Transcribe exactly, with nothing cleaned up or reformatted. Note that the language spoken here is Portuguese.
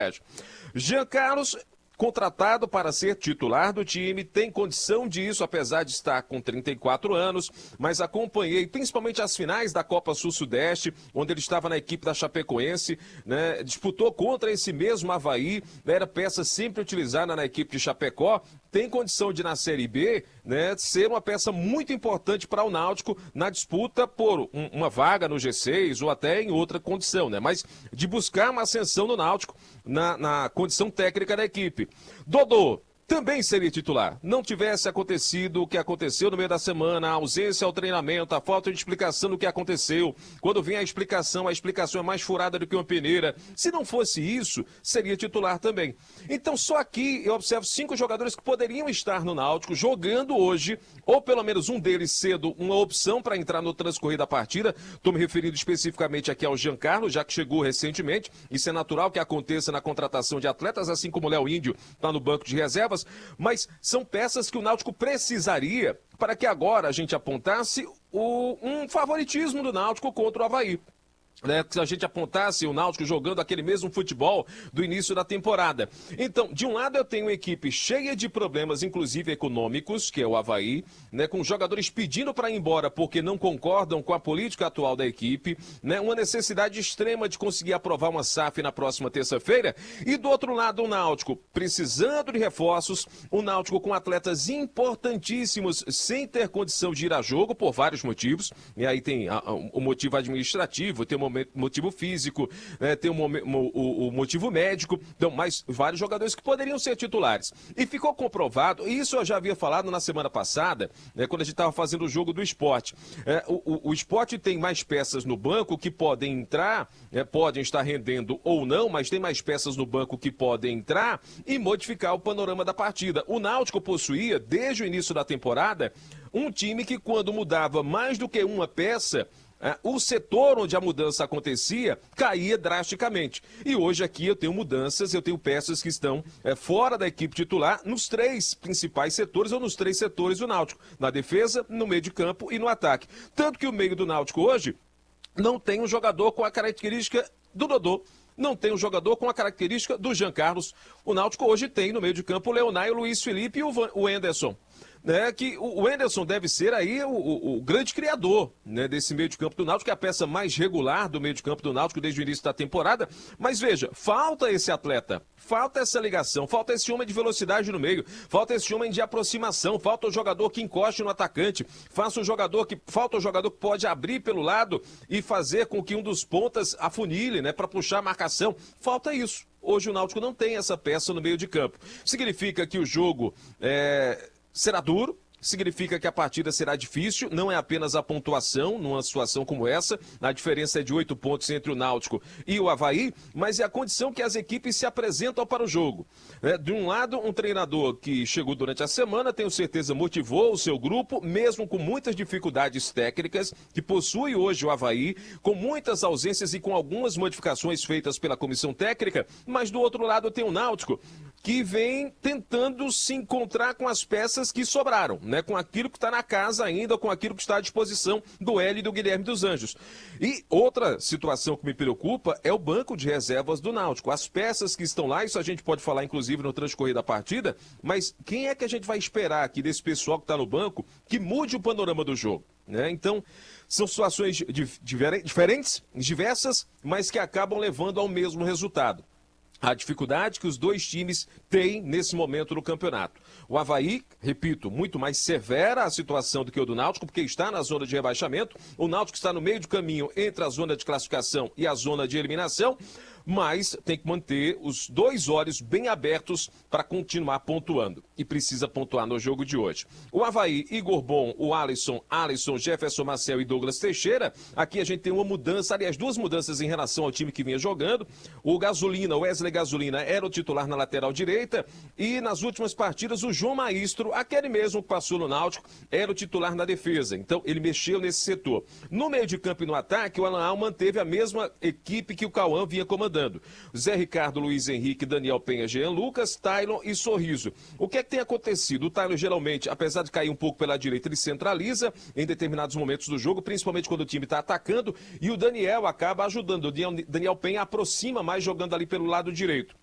Jean Carlos, contratado para ser titular do time, tem condição disso, apesar de estar com trinta e quatro anos, mas acompanhei principalmente as finais da Copa Sul-Sudeste, onde ele estava na equipe da Chapecoense, né, disputou contra esse mesmo Avaí, era peça sempre utilizada na equipe de Chapecó, tem condição de na Série B, né, ser uma peça muito importante para o Náutico na disputa por um, uma vaga no G seis ou até em outra condição, né, mas de buscar uma ascensão no Náutico na, na condição técnica da equipe. Dodô também seria titular. Não tivesse acontecido o que aconteceu no meio da semana, a ausência ao treinamento, a falta de explicação do que aconteceu. Quando vem a explicação, a explicação é mais furada do que uma peneira. Se não fosse isso, seria titular também. Então, só aqui eu observo cinco jogadores que poderiam estar no Náutico jogando hoje, ou pelo menos um deles sendo uma opção para entrar no transcorrer da partida. Estou me referindo especificamente aqui ao Jean Carlos, já que chegou recentemente. Isso é natural que aconteça na contratação de atletas, assim como o Léo Índio está no banco de reservas. Mas são peças que o Náutico precisaria para que agora a gente apontasse o, um favoritismo do Náutico contra o Avaí. Né, se a gente apontasse o Náutico jogando aquele mesmo futebol do início da temporada. Então, de um lado eu tenho uma equipe cheia de problemas, inclusive econômicos, que é o Avaí, né, com jogadores pedindo para ir embora porque não concordam com a política atual da equipe, né, uma necessidade extrema de conseguir aprovar uma S A F na próxima terça-feira, e do outro lado o Náutico precisando de reforços, o Náutico com atletas importantíssimos sem ter condição de ir a jogo por vários motivos, e aí tem a, a, o motivo administrativo, tem o motivo físico, né, tem o, o, o motivo médico, então, mais vários jogadores que poderiam ser titulares. E ficou comprovado, e isso eu já havia falado na semana passada, né, quando a gente estava fazendo o jogo do Sport. É, o, o, o Sport tem mais peças no banco que podem entrar, né, podem estar rendendo ou não, mas tem mais peças no banco que podem entrar e modificar o panorama da partida. O Náutico possuía, desde o início da temporada, um time que quando mudava mais do que uma peça, É, o setor onde a mudança acontecia caía drasticamente. E hoje aqui eu tenho mudanças, eu tenho peças que estão é, fora da equipe titular nos três principais setores ou nos três setores do Náutico. Na defesa, no meio de campo e no ataque. Tanto que o meio do Náutico hoje não tem um jogador com a característica do Dodô. Não tem um jogador com a característica do Jean Carlos. O Náutico hoje tem no meio de campo o Leonay, o Luiz Felipe e o, Van, o Anderson. Né, que o Anderson deve ser aí o, o, o grande criador, né, desse meio de campo do Náutico, que é a peça mais regular do meio de campo do Náutico desde o início da temporada. Mas veja, falta esse atleta, falta essa ligação, falta esse homem de velocidade no meio, falta esse homem de aproximação, falta o jogador que encoste no atacante, faça o jogador que, falta o jogador que pode abrir pelo lado e fazer com que um dos pontas afunile, né, para puxar a marcação. Falta isso. Hoje o Náutico não tem essa peça no meio de campo. Significa que o jogo é... será duro, significa que a partida será difícil, não é apenas a pontuação numa situação como essa, a diferença é de oito pontos entre o Náutico e o Avaí, mas é a condição que as equipes se apresentam para o jogo. É, de um lado, um treinador que chegou durante a semana, tenho certeza motivou o seu grupo, mesmo com muitas dificuldades técnicas, que possui hoje o Avaí, com muitas ausências e com algumas modificações feitas pela comissão técnica, mas do outro lado tem o Náutico, que vem tentando se encontrar com as peças que sobraram, né? Com aquilo que está na casa ainda, com aquilo que está à disposição do Hélio e do Guilherme dos Anjos. E outra situação que me preocupa é o banco de reservas do Náutico. As peças que estão lá, isso a gente pode falar inclusive no transcorrer da partida, mas quem é que a gente vai esperar aqui desse pessoal que está no banco que mude o panorama do jogo? Né? Então, são situações diferentes, diversas, mas que acabam levando ao mesmo resultado. A dificuldade que os dois times têm nesse momento no campeonato. O Avaí, repito, muito mais severa a situação do que o do Náutico, porque está na zona de rebaixamento. O Náutico está no meio do caminho entre a zona de classificação e a zona de eliminação, mas tem que manter os dois olhos bem abertos para continuar pontuando. E precisa pontuar no jogo de hoje. O Avaí, Igor Bom, o Alisson, Alisson, Jefferson Marcel e Douglas Teixeira. Aqui a gente tem uma mudança, aliás, duas mudanças em relação ao time que vinha jogando. O Gasolina, o Wesley Gasolina, era o titular na lateral direita. E nas últimas partidas, o João Maestro, aquele mesmo que passou no Náutico, era o titular na defesa. Então, ele mexeu nesse setor. No meio de campo e no ataque, o Alan Al manteve a mesma equipe que o Cauã vinha comandando. Zé Ricardo, Luiz Henrique, Daniel Penha, Jean Lucas, Taylon e Sorriso. O que é que tem acontecido? O Taylon geralmente, apesar de cair um pouco pela direita, ele centraliza em determinados momentos do jogo, principalmente quando o time está atacando, e o Daniel acaba ajudando. O Daniel Penha aproxima mais jogando ali pelo lado direito.